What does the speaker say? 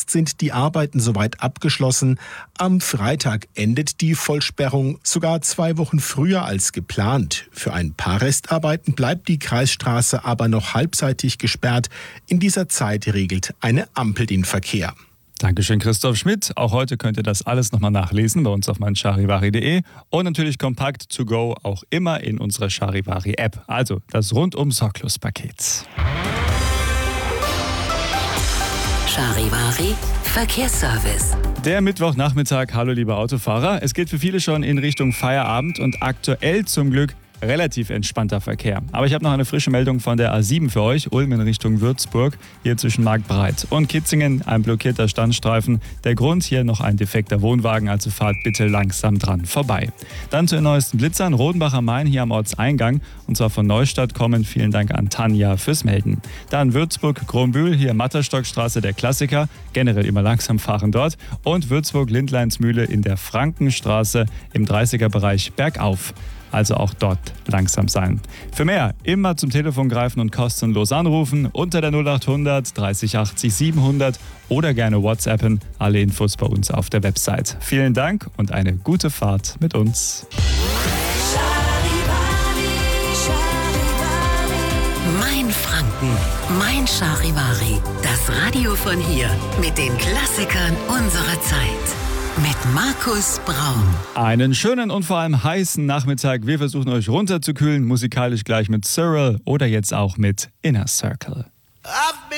Nacht sind die Arbeiten soweit abgeschlossen. Am Freitag endet die Vollsperrung sogar 2 Wochen früher als geplant. Für ein paar Restarbeiten bleibt die Kreisstraße aber noch halbseitig gesperrt. In dieser Zeit regelt eine Ampel den Verkehr. Dankeschön, Christoph Schmidt. Auch heute könnt ihr das alles nochmal nachlesen bei uns auf meincharivari.de und natürlich kompakt to go auch immer in unserer Charivari-App. Also das rundum-sorglos-Paket. Charivari Verkehrsservice. Der Mittwochnachmittag, hallo liebe Autofahrer. Es geht für viele schon in Richtung Feierabend und aktuell zum Glück relativ entspannter Verkehr. Aber ich habe noch eine frische Meldung von der A7 für euch. Ulm in Richtung Würzburg, hier zwischen Marktbreit und Kitzingen, ein blockierter Standstreifen. Der Grund, hier noch ein defekter Wohnwagen, also fahrt bitte langsam dran vorbei. Dann zu den neuesten Blitzern, Rodenbach am Main hier am Ortseingang, und zwar von Neustadt kommen. Vielen Dank an Tanja fürs Melden. Dann Würzburg, Kronbühl, hier Matterstockstraße, der Klassiker, generell immer langsam fahren dort. Und Würzburg-Lindleinsmühle in der Frankenstraße im 30er-Bereich bergauf. Also auch dort langsam sein. Für mehr immer zum Telefon greifen und kostenlos anrufen unter der 0800 30 80 700 oder gerne WhatsAppen. Alle Infos bei uns auf der Website. Vielen Dank und eine gute Fahrt mit uns. Mein Franken, mein Charivari. Das Radio von hier mit den Klassikern unserer Zeit. Mit Markus Braun. Einen schönen und vor allem heißen Nachmittag. Wir versuchen euch runterzukühlen, musikalisch gleich mit Cyril oder jetzt auch mit Inner Circle.